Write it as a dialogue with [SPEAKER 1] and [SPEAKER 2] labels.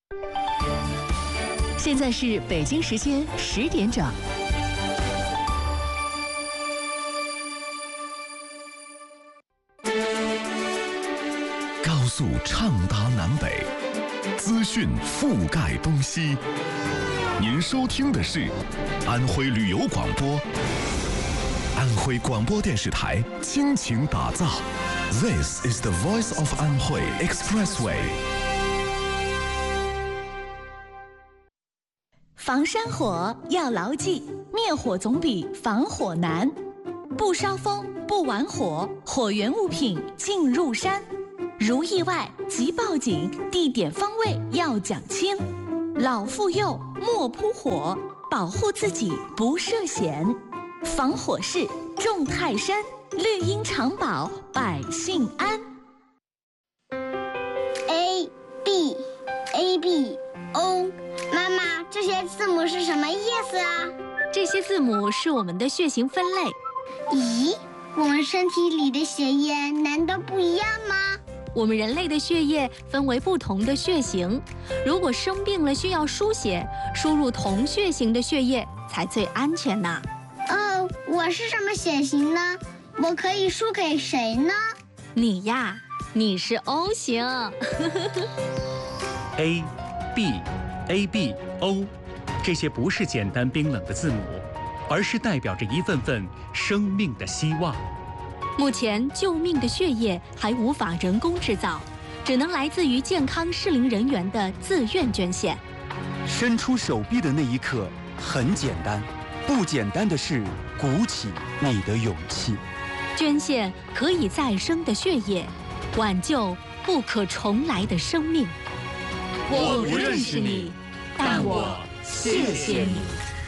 [SPEAKER 1] 现在是北京时间10点整。
[SPEAKER 2] 高速畅达南北，资讯覆盖东西。您收听的是安徽旅游广播，安徽广播电视台倾情打造。This is the voice of Anhui Expressway。
[SPEAKER 1] 防山火要牢记，灭火总比防火难。不烧风，不玩火，火源物品进入山。如意外即报警，地点方位要讲清。老妇幼莫扑火，保护自己不涉险。防火势重泰山，绿荫长保百姓安。
[SPEAKER 3] A B A B O， 妈妈，这些字母是什么意思啊？
[SPEAKER 4] 这些字母是我们的血型分类。
[SPEAKER 3] 咦，我们身体里的血液难道不一样吗？
[SPEAKER 4] 我们人类的血液分为不同的血型，如果生病了需要输血，输入同血型的血液才最安全呢。
[SPEAKER 3] 哦，我是什么血型呢？我可以输给谁呢？
[SPEAKER 4] 你呀，你是 O 型。
[SPEAKER 5] A B A B O， 这些不是简单冰冷的字母，而是代表着一份份生命的希望。
[SPEAKER 4] 目前救命的血液还无法人工制造，只能来自于健康适龄人员的自愿捐献。
[SPEAKER 6] 伸出手臂的那一刻很简单，不简单的是鼓起你的勇气。
[SPEAKER 4] 捐献可以再生的血液，挽救不可重来的生命。
[SPEAKER 1] 我不认识你，但我谢谢你。